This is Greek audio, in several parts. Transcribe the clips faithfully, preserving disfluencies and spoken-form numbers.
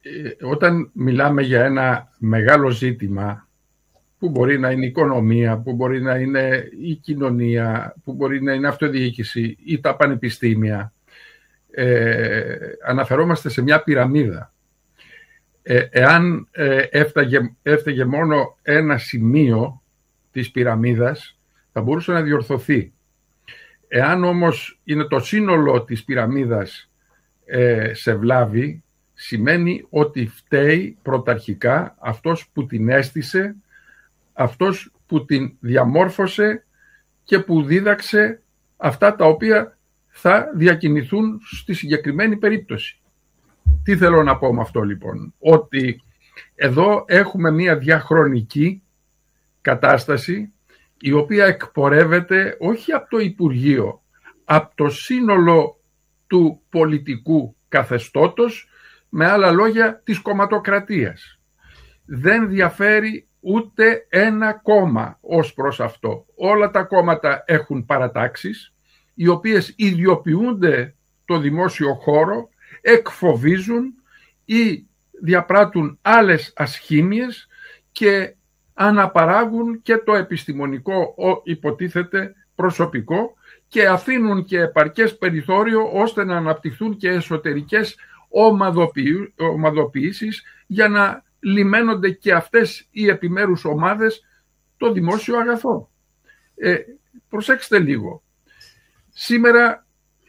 ε, όταν μιλάμε για ένα μεγάλο ζήτημα που μπορεί να είναι η οικονομία, που μπορεί να είναι η κοινωνία, που μπορεί να είναι αυτοδιοίκηση ή τα πανεπιστήμια, ε, αναφερόμαστε σε μια πυραμίδα. Ε, εάν ε, έφταγε, έφταγε μόνο ένα σημείο της πυραμίδας, θα μπορούσε να διορθωθεί. Εάν όμως είναι το σύνολο της πυραμίδας ε, σε βλάβη, σημαίνει ότι φταίει πρωταρχικά αυτός που την έστησε, αυτός που την διαμόρφωσε και που δίδαξε αυτά τα οποία θα διακινηθούν στη συγκεκριμένη περίπτωση. Τι θέλω να πω με αυτό λοιπόν? Ότι εδώ έχουμε μια διαχρονική κατάσταση η οποία εκπορεύεται όχι από το Υπουργείο, από το σύνολο του πολιτικού καθεστώτος, με άλλα λόγια της κομματοκρατίας. Δεν διαφέρει ούτε ένα κόμμα ως προς αυτό. Όλα τα κόμματα έχουν παρατάξεις, οι οποίες ιδιοποιούνται το δημόσιο χώρο, εκφοβίζουν ή διαπράττουν άλλες ασχήμιες και αναπαράγουν και το επιστημονικό υποτίθεται προσωπικό και αφήνουν και επαρκές περιθώριο ώστε να αναπτυχθούν και εσωτερικές ομαδοποιήσεις για να λιμένονται και αυτές οι επιμέρους ομάδες το δημόσιο αγαθό. Ε, προσέξτε λίγο. Σήμερα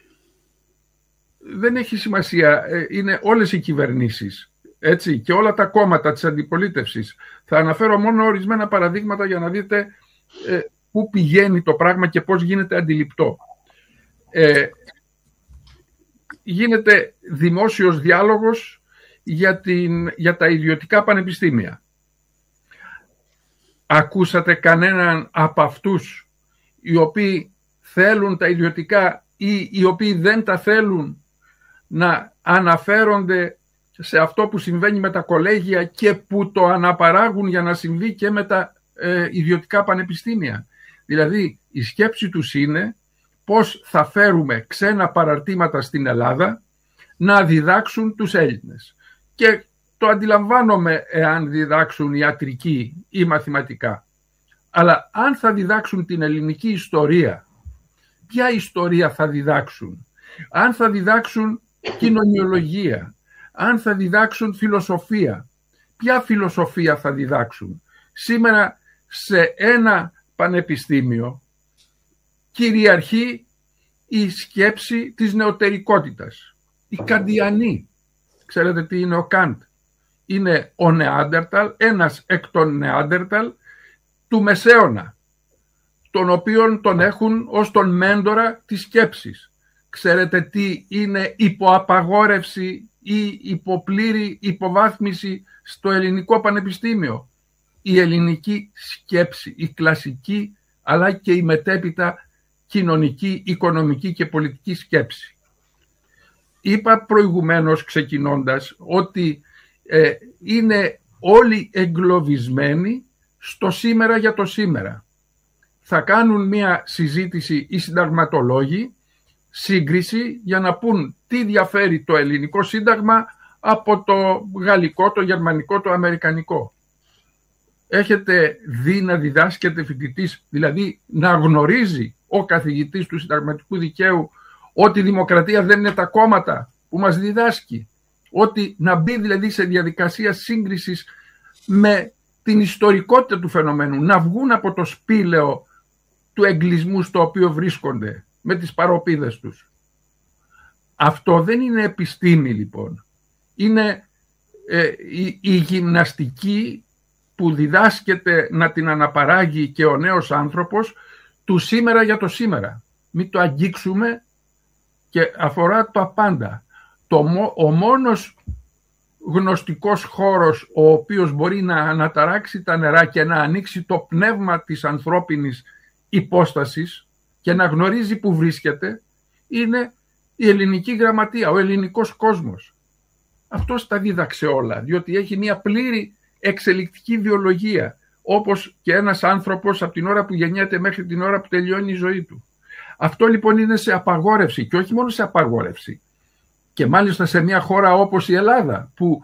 δεν έχει σημασία, είναι όλες οι κυβερνήσεις, έτσι, και όλα τα κόμματα της αντιπολίτευσης. Θα αναφέρω μόνο ορισμένα παραδείγματα για να δείτε ε, πού πηγαίνει το πράγμα και πώς γίνεται αντιληπτό. Ε, γίνεται δημόσιος διάλογος για, την, για τα ιδιωτικά πανεπιστήμια. Ακούσατε κανέναν από αυτούς οι οποίοι θέλουν τα ιδιωτικά ή οι οποίοι δεν τα θέλουν να αναφέρονται σε αυτό που συμβαίνει με τα κολέγια και που το αναπαράγουν για να συμβεί και με τα ε, ιδιωτικά πανεπιστήμια? Δηλαδή η σκέψη τους είναι πώς θα φέρουμε ξένα παραρτήματα στην Ελλάδα να διδάξουν τους Έλληνες. Και το αντιλαμβάνομαι εάν διδάξουν ιατρική ή μαθηματικά. Αλλά αν θα διδάξουν την ελληνική ιστορία, ποια ιστορία θα διδάξουν? Αν θα διδάξουν κοινωνιολογία, αν θα διδάξουν φιλοσοφία, ποια φιλοσοφία θα διδάξουν? Σήμερα σε ένα πανεπιστήμιο κυριαρχεί η σκέψη της νεωτερικότητας, η καντιανή. Ξέρετε τι είναι ο Καντ? Είναι ο Νεάντερταλ, ένας εκ των Νεάντερταλ του Μεσαίωνα, τον οποίον τον έχουν ως τον μέντορα της σκέψης. Ξέρετε τι είναι υποαπαγόρευση ή υποπλήρη υποβάθμιση στο ελληνικό πανεπιστήμιο? Η ελληνική σκέψη, η κλασική αλλά και η μετέπειτα κοινωνική, οικονομική και πολιτική σκέψη. Είπα προηγουμένως ξεκινώντας ότι ε, είναι όλοι εγκλωβισμένοι στο σήμερα για το σήμερα. Θα κάνουν μια συζήτηση οι συνταγματολόγοι, σύγκριση για να πούν τι διαφέρει το ελληνικό σύνταγμα από το γαλλικό, το γερμανικό, το αμερικανικό. Έχετε δει να διδάσκεται φοιτητής, δηλαδή να γνωρίζει ο καθηγητής του συνταγματικού δικαίου ότι η δημοκρατία δεν είναι τα κόμματα που μας διδάσκει? Ότι να μπει δηλαδή σε διαδικασία σύγκρισης με την ιστορικότητα του φαινομένου, να βγουν από το σπήλαιο του εγκλισμού στο οποίο βρίσκονται με τις παροπίδες τους. Αυτό δεν είναι επιστήμη λοιπόν. Είναι ε, η, η γυμναστική που διδάσκεται να την αναπαράγει και ο νέος άνθρωπος του σήμερα για το σήμερα. Μην το αγγίξουμε, και αφορά το απάντα. Το, ο μόνος γνωστικός χώρος ο οποίος μπορεί να αναταράξει τα νερά και να ανοίξει το πνεύμα της ανθρώπινης υπόστασης και να γνωρίζει που βρίσκεται είναι η ελληνική γραμματεία, ο ελληνικός κόσμος. Αυτός τα δίδαξε όλα, διότι έχει μια πλήρη εξελικτική βιολογία, όπως και ένας άνθρωπος από την ώρα που γεννιέται μέχρι την ώρα που τελειώνει η ζωή του. Αυτό λοιπόν είναι σε απαγόρευση, και όχι μόνο σε απαγόρευση, και μάλιστα σε μια χώρα όπως η Ελλάδα, που